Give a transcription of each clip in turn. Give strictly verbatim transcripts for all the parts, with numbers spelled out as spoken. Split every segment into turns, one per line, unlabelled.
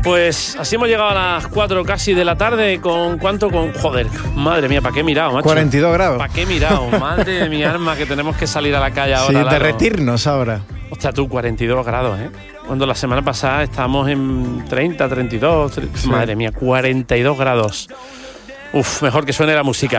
Pues así hemos llegado a las cuatro casi de la tarde. ¿Con cuánto? Con joder, madre mía, ¿para qué he mirado, macho?
cuarenta y dos grados.
¿Para qué he mirado? Madre de mi alma, que tenemos que salir a la calle ahora.
Sí, derretirnos ahora.
Hostia, tú, cuarenta y dos grados, ¿eh? Cuando la semana pasada estábamos en treinta, treinta y dos. treinta, sí. Madre mía, cuarenta y dos grados. Uf, mejor que suene la música.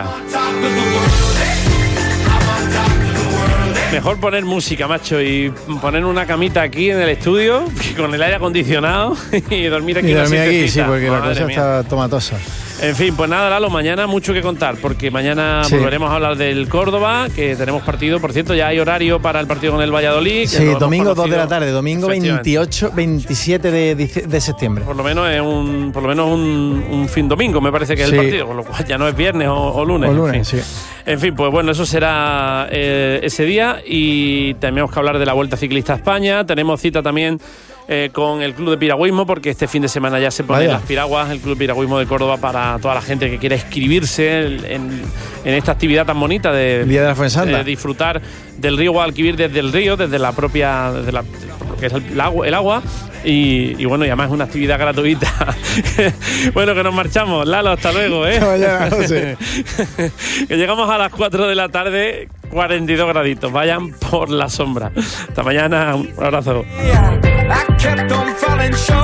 Mejor poner música, macho, y poner una camita aquí en el estudio con el aire acondicionado y dormir aquí.
Y dormir aquí, sí, porque
Madre
la cosa
mía.
está tomatosa.
En fin, pues nada, Lalo, mañana mucho que contar, porque mañana sí. volveremos a hablar del Córdoba, que tenemos partido, por cierto, ya hay horario para el partido con el Valladolid.
Sí, domingo dos de la tarde, domingo veintiocho, veintisiete de, de septiembre.
Por lo menos es un, por lo menos un, un fin domingo, me parece que es sí. el partido, con lo cual ya no es viernes o, o lunes.
O lunes,
en fin.
sí.
En fin, pues bueno, eso será eh, ese día, y tenemos que hablar de la Vuelta Ciclista a España. Tenemos cita también eh, con el Club de Piragüismo, porque este fin de semana ya se ponen Vaya. las piraguas, el Club de Piragüismo de Córdoba, para toda la gente que quiera inscribirse en, en esta actividad tan bonita de,
el día de la Fuensanta.
de disfrutar del río Guadalquivir desde el río, desde la propia, desde la, lo que es el, el agua, el agua y, y bueno, y además es una actividad gratuita. Bueno, que nos marchamos, Lalo, hasta luego, ¿eh?
Mañana, no sé.
Que llegamos a las cuatro de la tarde, cuarenta y dos graditos, vayan por la sombra. Hasta mañana, un abrazo.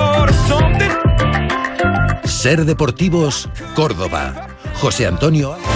Ser Deportivos, Córdoba. José Antonio